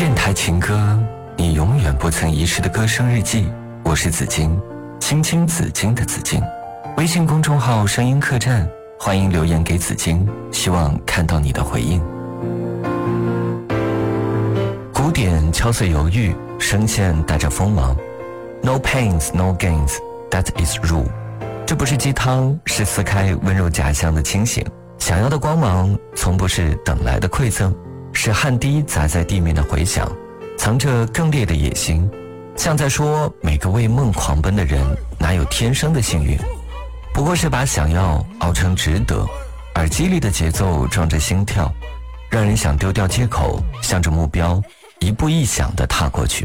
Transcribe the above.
电台情歌，你永远不曾遗失的歌声日记。我是紫金，青青紫金的紫金。微信公众号声音客栈，欢迎留言给紫金，希望看到你的回应。鼓点敲碎犹豫，声线带着锋芒。No pains, no gains, that is rule。这不是鸡汤，是撕开温柔假象的清醒。想要的光芒，从不是等来的馈赠，是汗滴砸在地面的回响，藏着更烈的野心。像在说，每个为梦狂奔的人，哪有天生的幸运？不过是把想要熬成值得。耳机里的节奏撞着心跳，让人想丢掉借口，向着目标一步一响地踏过去。